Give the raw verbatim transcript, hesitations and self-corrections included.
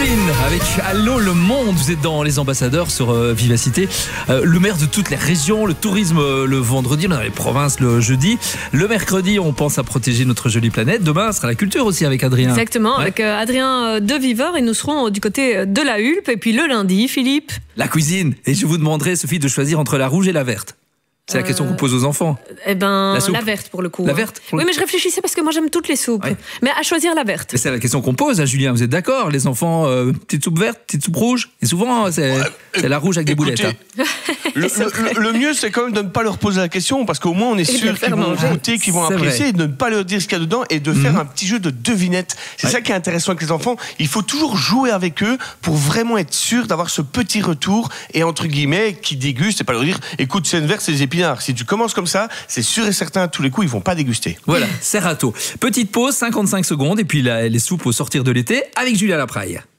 Queen avec Allô le monde. Vous êtes dans Les Ambassadeurs sur euh, Vivacité. Euh, le maire de toutes les régions, le tourisme euh, le vendredi, dans les provinces le jeudi. Le mercredi, on pense à protéger notre jolie planète. Demain, ce sera la culture aussi avec Adrien. Exactement, Ouais. avec euh, Adrien euh, de Viveur et nous serons euh, du côté de la Hulpe. Et puis le lundi, Philippe. La cuisine. Et je vous demanderai, Sophie, de choisir entre la rouge et la verte. C'est la Euh, question qu'on pose aux enfants. Eh ben, La la, soupe. verte pour le coup. La hein. verte pour Oui, le- mais je réfléchissais parce que moi j'aime toutes les soupes. Ouais. Mais à choisir la verte. Et c'est la question qu'on pose à Julien. Vous êtes d'accord? Les enfants, euh, petite soupe verte, petite soupe rouge. Et souvent, c'est Ouais, c'est la rouge avec des écoutez, boulettes. hein. Le, le- le mieux, c'est quand même de ne pas leur poser la question parce qu'au moins on est de le sûr qu'ils faire vont manger. goûter, qu'ils vont C'est apprécier, vrai. et de ne pas leur dire ce qu'il y a dedans et de faire un petit jeu de devinette. C'est Ouais. ça qui est intéressant avec les enfants. Il faut toujours jouer avec eux pour vraiment être sûr d'avoir ce petit retour et entre guillemets qui déguste et pas leur dire écoute c'est une verte, c'est des épinards. Si tu commences comme ça, c'est sûr et certain à tous les coups ils vont pas déguster. Voilà, c'est râteau. Petite pause, cinquante-cinq secondes, et puis la- les soupes au sortir de l'été avec Julia Lapraille.